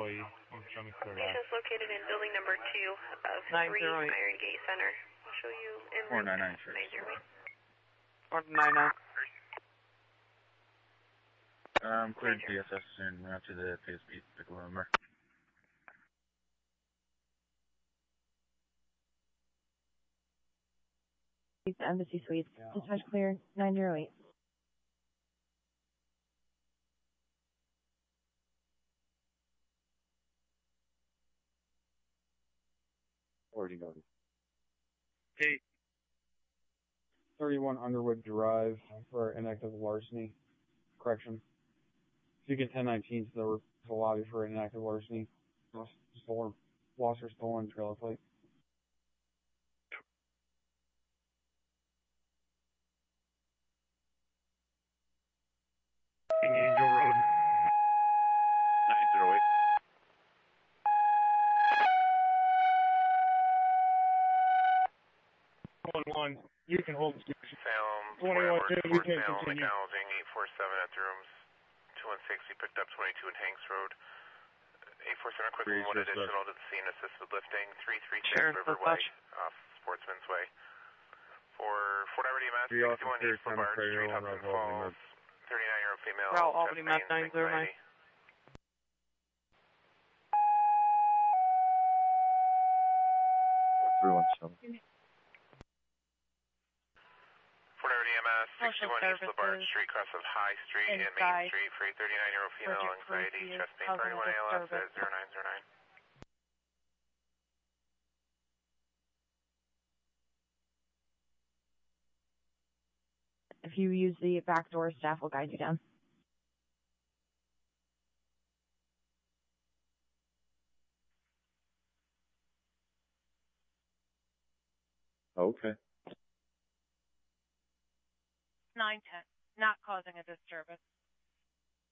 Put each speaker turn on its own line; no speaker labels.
employee. Show me clear
Patient is located in building number 2 of 3 Iron Gate Center. I'll show you in
499 sure.
499.
Cleared DSS and route to the PSP Piccolo number.
Embassy Suites. Dispatch clear 908.
Already noted.
Hey.
31 Underwood Drive for inactive larceny. Correction. If you get 1019 to the lobby for inactive larceny. Lost or stolen trailer plate.
Angel Road.
908.
You can hold it.
Salem,
21-2, you can
Salem,
continue.
McDonald's, 847 at the rooms. 216, he picked up 22 in Hanks Road. 847, quick one additional to the scene, assist with lifting. 336 Riverway, off Sportsman's Way. For Fort Liberty Mass, 61 East Boulevard, Street, Hudson Falls. 39-year-old female.
Route Albany Mass 909.
Fort Liberty MS,
Social
61 East Boulevard,
services,
Street, cross of High Street and Main Street for a 39-year-old female, anxiety, chest pain, 31 ALS at 0909.
If you use the back door, staff will guide you down.
Okay.
910, not causing a disturbance.